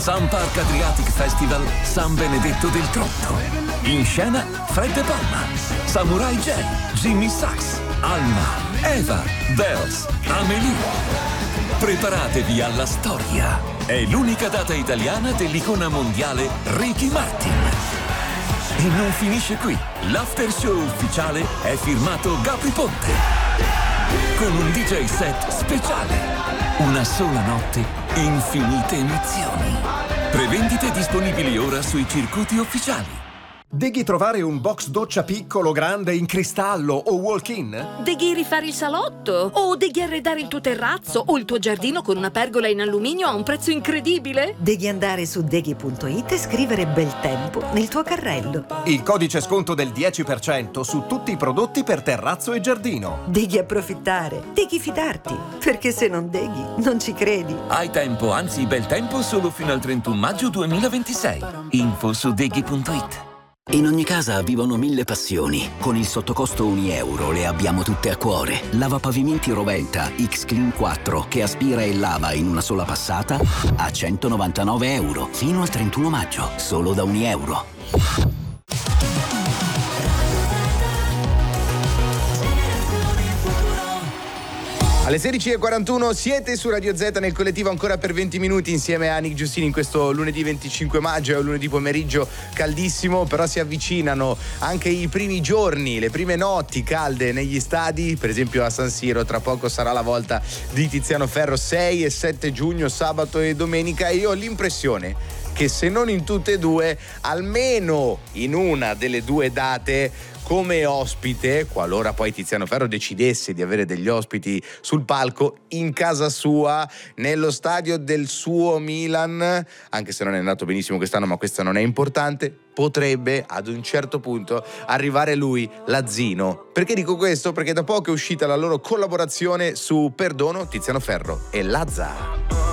Sun Park Adriatic Festival San Benedetto del Tronto. In scena Fred De Palma, Samurai J, Jimmy Sachs, Alma, Eva, Bells, Amelie. Preparatevi alla storia. È l'unica data italiana dell'icona mondiale Ricky Martin. E non finisce qui. L'after show ufficiale è firmato Gabri Ponte. Con un DJ set speciale. Una sola notte, infinite emozioni. Prevendite disponibili ora sui circuiti ufficiali. Devi trovare un box doccia piccolo, grande, in cristallo o walk-in? Devi rifare il salotto? O devi arredare il tuo terrazzo o il tuo giardino con una pergola in alluminio a un prezzo incredibile? Devi andare su deghi.it e scrivere bel tempo nel tuo carrello. Il codice sconto del 10% su tutti i prodotti per terrazzo e giardino. Devi approfittare, devi fidarti, perché se non deghi non ci credi. Hai tempo, anzi bel tempo, solo fino al 31 maggio 2026. Info su deghi.it. In ogni casa vivono 1000 passioni. Con il sottocosto €1 le abbiamo tutte a cuore. Lavapavimenti Roventa X-Clean 4 che aspira e lava in una sola passata a €199 fino al 31 maggio, solo da €1. Alle 16:41 siete su Radio Z nel collettivo ancora per 20 minuti insieme a Nick Giustini in questo lunedì 25 maggio. È un lunedì pomeriggio caldissimo, però si avvicinano anche i primi giorni, le prime notti calde negli stadi, per esempio a San Siro. Tra poco sarà la volta di Tiziano Ferro, 6 e 7 giugno, sabato e domenica, e io ho l'impressione che se non in tutte e due, almeno in una delle due date, come ospite, qualora poi Tiziano Ferro decidesse di avere degli ospiti sul palco, in casa sua, nello stadio del suo Milan, anche se non è andato benissimo quest'anno, ma questo non è importante, potrebbe ad un certo punto arrivare lui, Lazzino. Perché dico questo? Perché da poco è uscita la loro collaborazione su Perdono, Tiziano Ferro e Lazza.